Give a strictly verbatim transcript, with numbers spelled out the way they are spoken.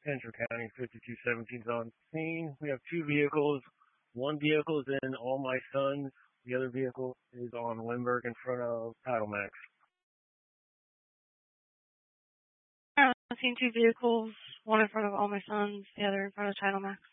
Panther County fifty-two seventeen is on scene. We have two vehicles. One vehicle is in All My Sons. The other vehicle is on Lindbergh in front of Paddle Max. I've seen two vehicles, one in front of All My Sons, the other in front of Title Max.